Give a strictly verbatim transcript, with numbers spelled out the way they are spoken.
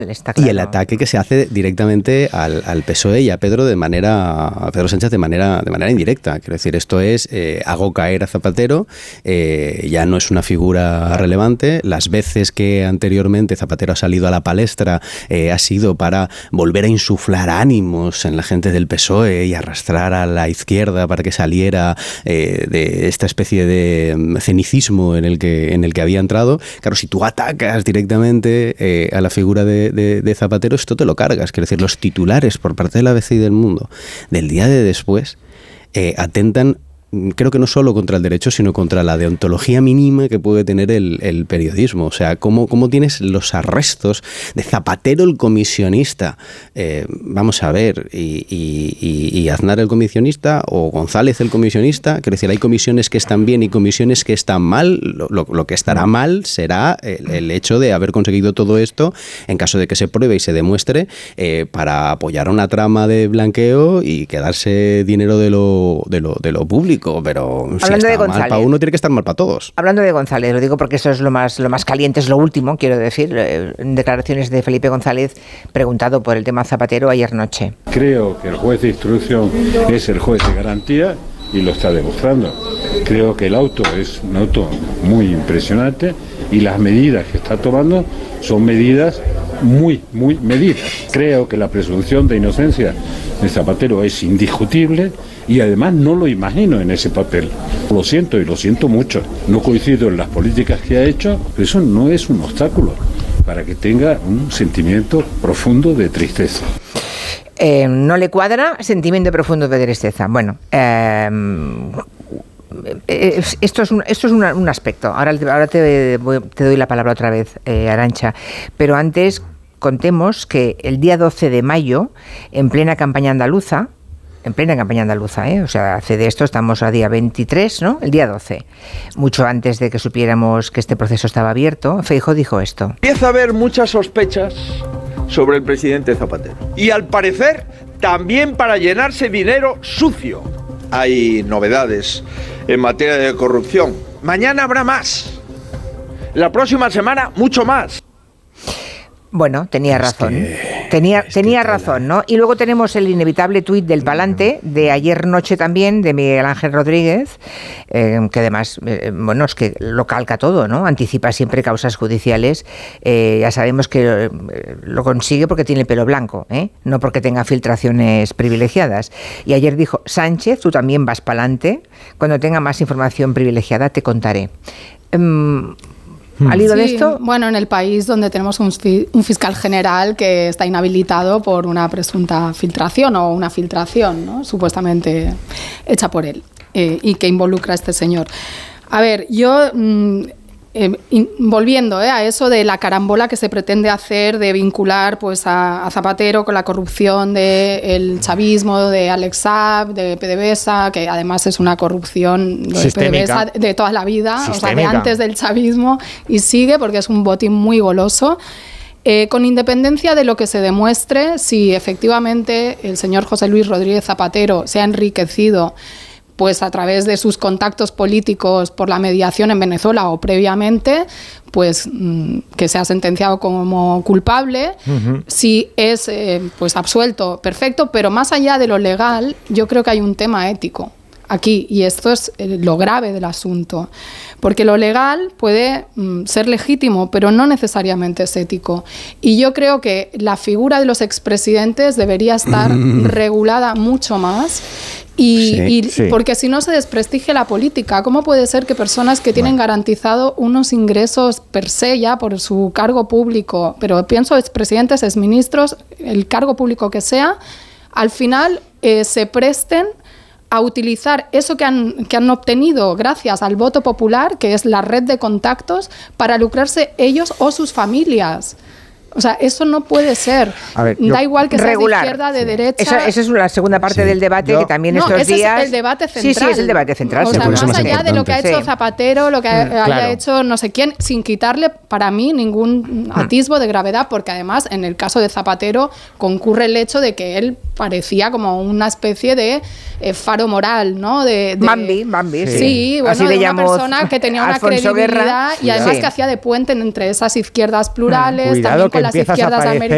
Está claro. Y el ataque que se hace directamente al, al P S O E y a Pedro de manera a Pedro Sánchez de manera de manera indirecta. Quiero decir, esto es eh, hago caer a Zapatero, eh, ya no es una figura relevante. Las veces que anteriormente Zapatero ha salido a la palestra eh, ha sido para volver a insuflar ánimos en la gente del P S O E y arrastrar a la izquierda para que saliera eh, de esta especie de cenicismo en el que en el que había entrado. Claro, si tú atacas directamente eh, a la figura de De, de Zapatero, esto te lo cargas. Quiero decir, los titulares por parte de la A B C y del Mundo del día de después eh, atentan, creo que no solo contra el derecho, sino contra la deontología mínima que puede tener el, el periodismo. O sea, cómo, cómo tienes los arrestos de Zapatero el comisionista, eh, vamos a ver, y, y, y, y Aznar el comisionista, o González el comisionista. Quiero decir, hay comisiones que están bien y comisiones que están mal. Lo, lo, lo que estará mal será el, el hecho de haber conseguido todo esto, en caso de que se pruebe y se demuestre, eh, para apoyar una trama de blanqueo y quedarse dinero de lo, de lo, de lo público. Pero si Hablando está de mal para uno, tiene que estar mal para todos. Hablando de González, lo digo porque eso es lo más, lo más caliente, es lo último, quiero decir, en declaraciones de Felipe González, preguntado por el tema Zapatero ayer noche. Creo que el juez de instrucción es el juez de garantía y lo está demostrando. Creo que el auto es un auto muy impresionante y las medidas que está tomando son medidas muy, muy medidas. Creo que la presunción de inocencia de Zapatero es indiscutible y además no lo imagino en ese papel. Lo siento y lo siento mucho. No coincido en las políticas que ha hecho, pero eso no es un obstáculo para que tenga un sentimiento profundo de tristeza. Eh, no le cuadra sentimiento profundo de tristeza. Bueno, eh, esto es un, esto es una, un aspecto. Ahora, ahora te, te doy la palabra otra vez, eh, Arantxa. Pero antes contemos que el día doce de mayo, en plena campaña andaluza, en plena campaña andaluza, ¿eh? O sea, hace de esto estamos a día veintitrés, ¿no? El día doce, mucho antes de que supiéramos que este proceso estaba abierto, Feijóo dijo esto. Empieza a haber muchas sospechas sobre el presidente Zapatero. Y al parecer, también para llenarse dinero sucio. Hay novedades en materia de corrupción. Mañana habrá más. La próxima semana, mucho más. Bueno, tenía es razón. Que, tenía tenía razón, ¿no? Y luego tenemos el inevitable tuit del Palante, de ayer noche también, de Miguel Ángel Rodríguez, eh, que además, eh, bueno, es que lo calca todo, ¿no? Anticipa siempre causas judiciales. Eh, ya sabemos que eh, lo consigue porque tiene el pelo blanco, ¿eh? No porque tenga filtraciones privilegiadas. Y ayer dijo, Sánchez, tú también vas pa'lante. Cuando tenga más información privilegiada te contaré. Um, ¿Al hilo sí, de esto? Bueno, en el país donde tenemos un, fi- un fiscal general que está inhabilitado por una presunta filtración o una filtración, ¿no? Supuestamente hecha por él, eh, y que involucra a este señor. A ver, yo... Mmm, Eh, in, volviendo eh, a eso de la carambola que se pretende hacer de vincular pues a, a Zapatero con la corrupción del chavismo, de Alex Saab, de PDVSA, que además es una corrupción de PDVSA de, de toda la vida, Sistémica. O sea, de antes del chavismo, y sigue porque es un botín muy goloso. Eh, con independencia de lo que se demuestre, si efectivamente el señor José Luis Rodríguez Zapatero se ha enriquecido pues a través de sus contactos políticos por la mediación en Venezuela o previamente, pues mmm, que sea sentenciado como culpable, uh-huh. Si es eh, pues absuelto, perfecto, pero más allá de lo legal, yo creo que hay un tema ético aquí, y esto es lo grave del asunto, porque lo legal puede mm, ser legítimo, pero no necesariamente es ético, y yo creo que la figura de los expresidentes debería estar regulada mucho más. Y, sí, y sí. Porque si no se desprestigia la política, ¿cómo puede ser que personas que tienen bueno. garantizado unos ingresos per se ya por su cargo público, pero pienso expresidentes, exministros, el cargo público que sea, al final eh, se presten a utilizar eso que han, que han obtenido gracias al voto popular, que es la red de contactos, para lucrarse ellos o sus familias? O sea, eso no puede ser. A ver, da igual que sea de izquierda, de sí. derecha. Esa, esa es la segunda parte sí. del debate, yo, que también no, estos ese días... es el debate central. Sí, sí, es el debate central. O sea, más allá importante. de lo que ha hecho Zapatero, lo que mm, haya claro. hecho no sé quién, sin quitarle, para mí, ningún atisbo de gravedad, porque además, en el caso de Zapatero, concurre el hecho de que él parecía como una especie de eh, faro moral, ¿no? De, de Bambi, Bambi, sí. Sí, bueno, así de le una persona que tenía una Alfonso credibilidad Guerra, y además sí. que hacía de puente entre esas izquierdas plurales, Cuidado, también con las izquierdas americanas.